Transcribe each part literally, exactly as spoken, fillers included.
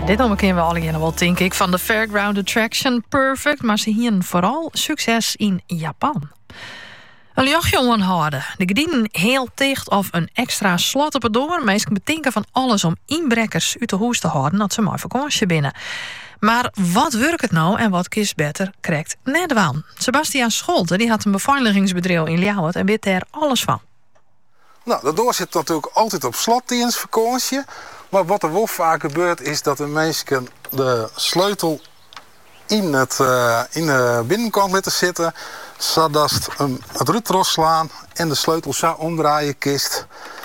Dit allemaal kennen we allemaal wel, denk ik, van de Fairground Attraction Perfect. Maar ze hier vooral succes in Japan. Een jachtjongen houden. De gedienen heel dicht of een extra slot op het door. Meestal betinken van alles om inbrekkers uit de hoes te houden dat ze maar vakantie binnen. Maar wat werkt het nou en wat kies beter krijgt net waan? Sebastiaan Scholte die had een beveiligingsbedrijf in Ljouwert en weet daar alles van. Nou, de door zit natuurlijk altijd op slot tijdens vakantie. Maar wat er wel vaak gebeurt is dat de mensen de sleutel in, het, uh, in de binnenkant laten zitten. Zodat ze het ruitros slaan en de sleutel zo omdraaien kist.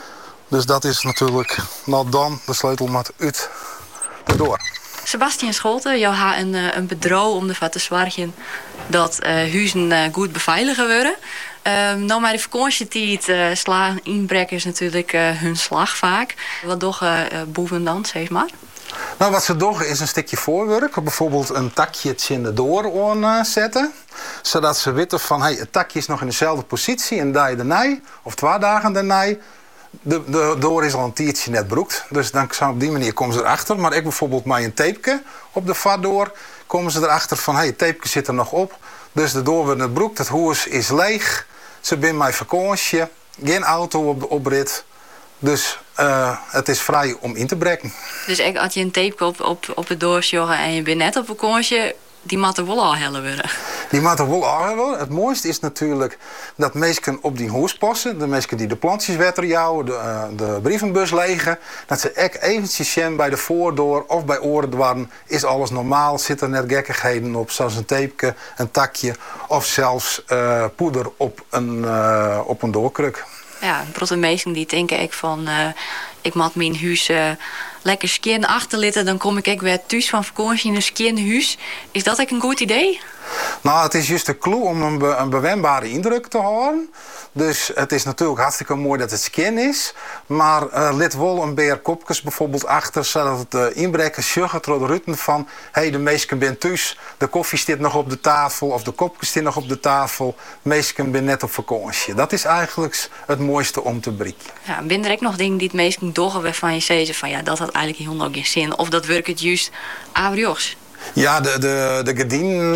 Dus dat is natuurlijk nou dan de sleutel met uit erdoor. Sebastiaan Scholte, jou ha een, een bedrijf om ervoor te zorgen dat uh, huizen uh, goed beveiligen worden. Uh, nou, maar de vakantietijd uh, slaan inbrekkers natuurlijk uh, hun slag vaak. Wat doen uh, boeven dan, zeg maar? Nou, wat ze doen is een stukje voorwerk. Bijvoorbeeld een takje in de door aanzetten. Zodat ze weten van, hey, het takje is nog in dezelfde positie en daar daarna, of twee dagen daarna. De, de door is al een tijdje net broekt. Dus dan, op die manier komen ze erachter. Maar ik bijvoorbeeld met een tapeje op de vaardoor. Komen ze erachter van, hey, het tapeje zit er nog op. Dus de door wordt net broekt. Het huis is leeg. Ze zijn mijn vakantie. Geen auto op de oprit. Dus uh, het is vrij om in te brekken. Dus ik, als je een tape op, op, op het doorsjoggen en je bent net op vakantie, die moet er wel al hellen worden. Die moet er wel al hellen. Het mooiste is natuurlijk dat mensen op die huis passen. De mensen die de plantjes wetter jouwen, de, uh, de brievenbus legen. Dat ze echt eventjes zien bij de voordeur of bij oorendwarren. Is alles normaal? Zit er net gekkigheden op, zoals een tapeje, een takje of zelfs uh, poeder op een, uh, op een doorkruk. Ja, de meesten die denken ik van, uh, ik moet mijn huis uh, lekker skiën achterlitten, dan kom ik ook weer thuis van vakantie in een skiën huis. Is dat ook een goed idee? Nou, het is juist de clue om een, be een bewendbare indruk te houden. Dus het is natuurlijk hartstikke mooi dat het skin is. Maar uh, let wel een beer kopjes bijvoorbeeld achter, zodat het uh, inbrekkers zeggen door de rutten van, hey, de meesten zijn thuis, de koffie staat nog op de tafel of de kopjes staan nog op de tafel. De meesten zijn net op vakantie. Dat is eigenlijk het mooiste om te breken. Ja, ben er ook nog dingen die het meesten doggen waarvan je zegt van, ja, dat had eigenlijk heel nog geen zin. Of dat werkt het juist averechts. Ja, de, de, de gardien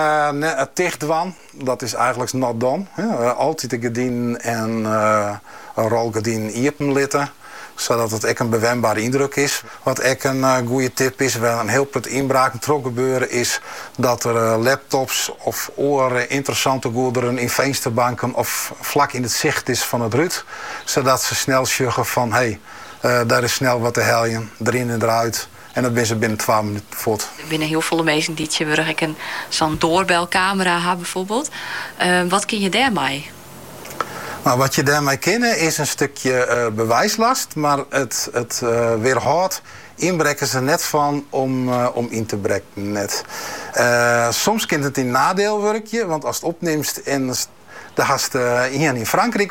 uh, dichtwan, dat is eigenlijk not done. Ja, altijd de gardien en uh, een rolgardien iepen litten, zodat het echt een bewendbare indruk is. Wat echt een uh, goede tip is, wel een heel put inbraak trok gebeuren, is dat er uh, laptops of oren interessante goederen in vensterbanken of vlak in het zicht is van het rut, zodat ze snel zeggen van, hé, hey, uh, daar is snel wat te heljen, erin en eruit. En dat ben ze binnen twaalf minuten voort. Er binnen heel veel mensen die je een zo'n doorbelcamera hebben bijvoorbeeld. Uh, wat kun je daarmee? Nou, wat je daarmee kennen is een stukje uh, bewijslast. Maar het, het uh, weerhoudt inbrekken ze net van om, uh, om in te brekken. Net. Uh, soms kan het in nadeel werken. Want als het opneemt en de gast uh, hier in Frankrijk